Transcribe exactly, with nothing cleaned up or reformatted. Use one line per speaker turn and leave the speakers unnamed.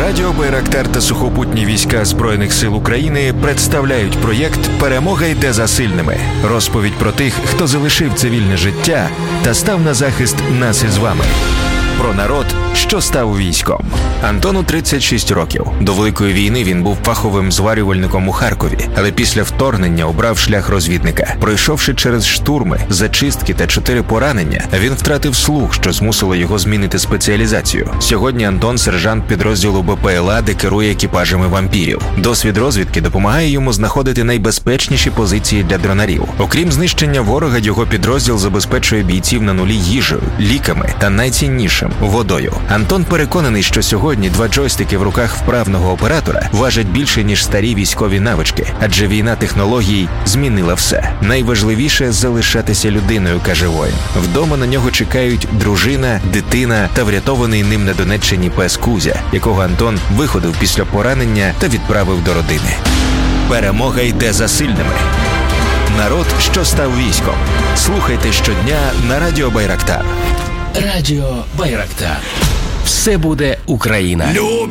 Радіо Байрактар та сухопутні війська Збройних сил України представляють проєкт «Перемога йде за сильними». Розповідь про тих, хто залишив цивільне життя та став на захист нас із вами. Про народ, що став військом. Антону тридцять шість років. До Великої війни він був фаховим зварювальником у Харкові, але після вторгнення обрав шлях розвідника. Пройшовши через штурми, зачистки та чотири поранення, він втратив слух, що змусило його змінити спеціалізацію. Сьогодні Антон – сержант підрозділу Бе Пе Ел А, де керує екіпажами вампірів. Досвід розвідки допомагає йому знаходити найбезпечніші позиції для дронарів. Окрім знищення ворога, його підрозділ забезпечує бійців на нулі їжею, ліками та найціннішим – водою. Антон переконаний, що сьогодні два джойстики в руках вправного оператора важать більше, ніж старі військові навички, адже війна технологій змінила все. Найважливіше – залишатися людиною, каже воїн. Вдома на нього чекають дружина, дитина та врятований ним на Донеччині пес Кузя, якого Антон виходив після поранення та відправив до родини. Перемога йде за сильними. Народ, що став військом. Слухайте щодня на Радіо Байрактар.
Радіо Байрактар. Все буде Україна.